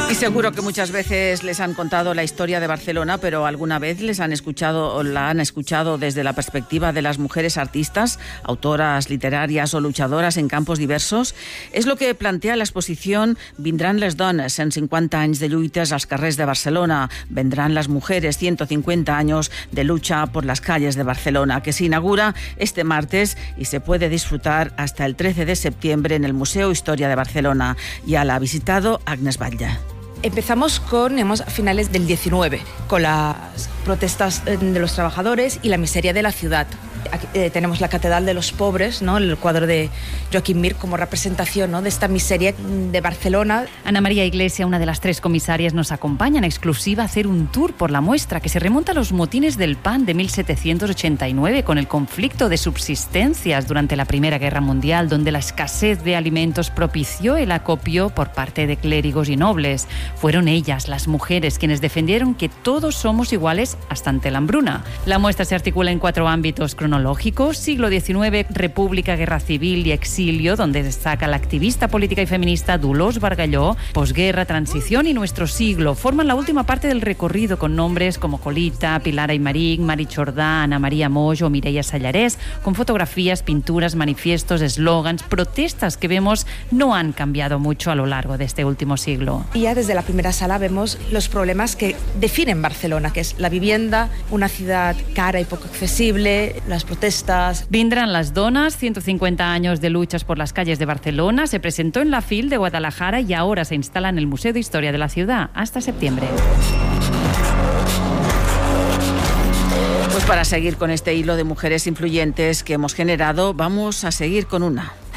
Y seguro que muchas veces les han contado la historia de Barcelona, pero alguna vez les han escuchado o la han escuchado desde la perspectiva de las mujeres artistas, autoras literarias o luchadoras en campos diversos. És lo que plantea la exposición Vindran les dones, 150 anys de lluites als carrers de Barcelona. Vendrán las mujeres, 150 años de lucha por las calles de Barcelona, que se inaugura este martes y se puede disfrutar hasta el 13 de septiembre en el Museo Historia de Barcelona. Ya la ha visitado Agnes Batlle. Empezamos a finales del 19, con las protestas de los trabajadores y la miseria de la ciudad. Aquí, tenemos la Catedral de los Pobres, ¿no? El cuadro de Joaquim Mir como representación, ¿no?, de esta miseria de Barcelona. Ana María Iglesia, una de las 3 comisarias, nos acompaña en exclusiva a hacer un tour por la muestra que se remonta a los motines del PAN de 1789 con el conflicto de subsistencias durante la Primera Guerra Mundial, donde la escasez de alimentos propició el acopio por parte de clérigos y nobles. Fueron ellas, las mujeres, quienes defendieron que todos somos iguales hasta ante la hambruna. La muestra se articula en 4 ámbitos cronológicos: siglo XIX, República, Guerra Civil y exilio, donde destaca la activista política y feminista Dolors Bargalló; posguerra, transición y nuestro siglo. Forman la última parte del recorrido con nombres como Colita, Pilar Aymerich, Mari Jordà, Ana María Moix o Mireia Sallarès, con fotografías, pinturas, manifiestos, eslógans, protestas que vemos no han cambiado mucho a lo largo de este último siglo. Y ya desde la primera sala vemos los problemas que definen Barcelona, que es la vivienda, una ciudad cara y poco accesible, las protestas. Vindran las donas, 150 años de luchas por las calles de Barcelona. Se presentó en la FIL de Guadalajara y ahora se instala en el Museo de Historia de la ciudad hasta septiembre. Pues para seguir con este hilo de mujeres influyentes que hemos generado, vamos a seguir con una.